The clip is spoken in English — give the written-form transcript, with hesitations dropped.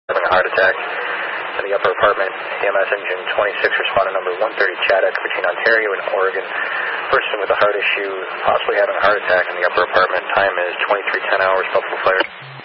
having a heart attack in the upper apartment. EMS engine 26 responded number 130 Chaddock between Ontario and Oregon. Person with a heart issue, possibly having a heart attack in the upper apartment. Time is 23:10 hours, Buffalo Fire.